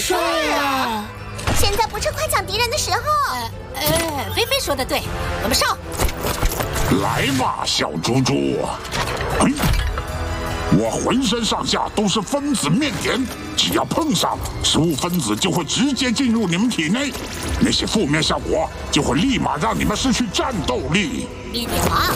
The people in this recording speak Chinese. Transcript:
帅啊！ 现在不是快抢敌人的时候。 菲菲说的对，我们上！ 来吧，小猪猪！我浑身上下都是分子面点，只要碰上，食物分子就会直接进入你们体内，那些负面效果就会立马让你们失去战斗力。 一点麻，